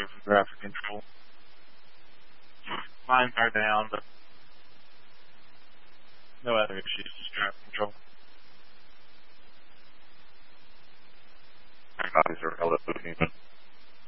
some traffic control. Mines are down, but no other issues, just traffic control. Copies are held up moving.